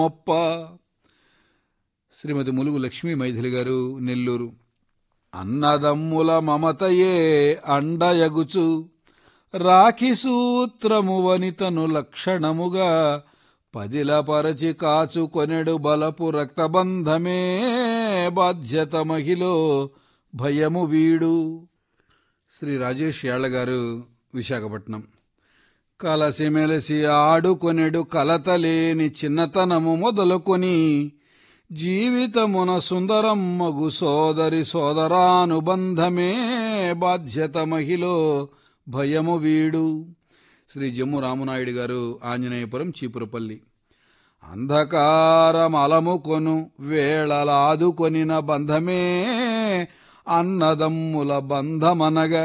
మొప్ప. శ్రీమతి ములుగు లక్ష్మీ మైథిలి గారు, నెల్లూరు. అన్నదమ్ముల మమతయే అండయగుచు రాఖీ సూత్రము వనితను లక్షణముగా పదిలపరచి కాచుకొనెడు బలపు రక్తబంధమే బాధ్యత మహిలో భయము వీడు. శ్రీ రాజేష్ యాళ్లగారు, విశాఖపట్నం. కలసిమెలసి ఆడుకొనెడు కలతలేని చిన్నతనము మొదలుకొని జీవితమున సుందరమ్మగు సోదరి సోదరానుబంధమే బాధ్యత మహిలో భయము వీడు. శ్రీ జమ్ము రామనాయుడు గారు, ఆంజనేయపురం, చీపురపల్లి. అంధకారమలముకొను వేళలాదుకొనిన బంధమే అన్నదమ్ముల బంధమనగా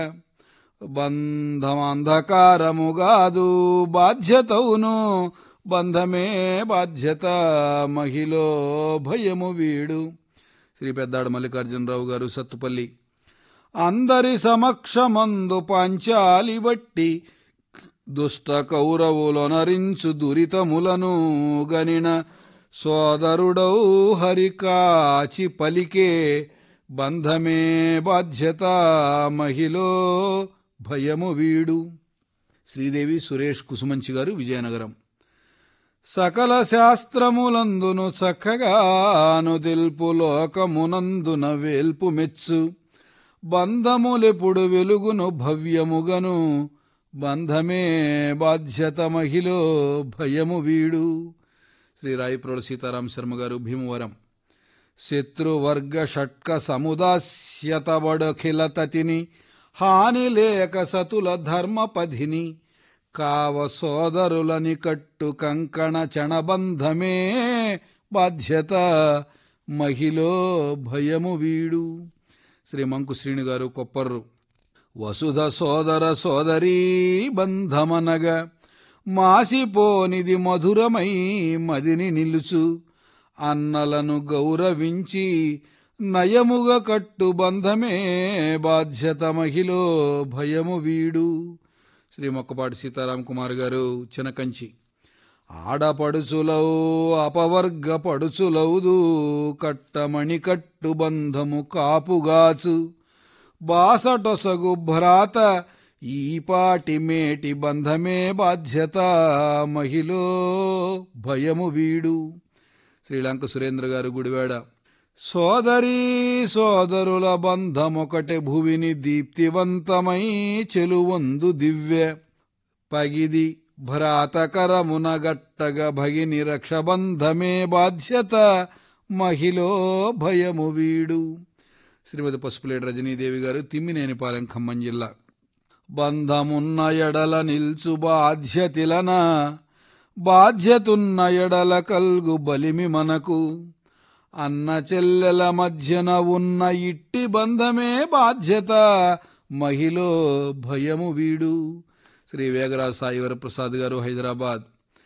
బంధమంధకారముగాదు బాధ్యతవును బంధమే బాధ్యత మహిలో భయము వీడు. శ్రీ పెద్దాడ మల్లికార్జునరావు గారు, సత్తుపల్లి. అందరి సమక్షమందు పాంచాలి బట్టి దుష్ట కౌరవులొనరించు దురితములను గనిన సోదరుడౌ హరికాచి పలికే బంధమే బాధ్యత మహిలో భయము వీడు. శ్రీదేవి సురేష్ కుసుమంచి గారు, విజయనగరం. సకల శాస్త్రములందును చక్కగాను తెలుపు లోకమునందున వేల్పు మెచ్చు బంధములెప్పుడు వెలుగును భవ్యముగను బంధమే బాధ్యత మహిలో భయము వీడు. శ్రీ రాయప్రోల సీతారాం శర్మ గారు, భీమవరం. శత్రువర్గ షట్క సముదాస్యతబడఖిలతతిని హాని లేక సతుల ధర్మపధిని కావ సోదరులని కట్టు కంకణ చణబంధమే బాధ్యత మహిలో భయము వీడు. శ్రీ మంకు శ్రీను గారు, కొప్పర్రు. వసుధ సోదర సోదరీ బంధమనగా మాసిపోనిది మధురమై మదిని నిలుచు అన్నలను గౌరవించి నయముగా కట్టు బంధమే బాధ్యత మహిలో భయము వీడు. శ్రీ మొక్కపాటి సీతారాం కుమార్ గారు, చినకంచి. ఆడపడుచులౌ అపవర్గ పడుచులౌదు కట్టమణి కట్టు బంధము కాపుగాచు బాసటొసగు భ్రాత ఈపాటి మేటి బంధమే బాధ్యత మహిలో భయము వీడు. శ్రీలంక సురేంద్ర గారు, గుడివాడ. సోదరీ సోదరుల బంధమొకటే భువిని దీప్తివంతమై చెలువందు దివ్య పగిది భ్రాతకరమున గట్టగ భగిని రక్షబంధమే బాధ్యత మహిలో భయము వీడు. శ్రీమతి పసుపులేటి రజనీదేవి గారు, తిమ్మినేనిపాలెం, ఖమ్మం జిల్లా. బంధమున్న ఎడల నిల్చు బాధ్యతిలన బాధ్యతున్న ఎడల కల్గు బలిమి మనకు అన్న చెల్లెల మధ్యన ఉన్న ఇట్టి బంధమే బాధ్యత మహిలో భయము వీడు. శ్రీ వేగరాజ్ సాయి వరప్రసాద్ గారు, హైదరాబాద్.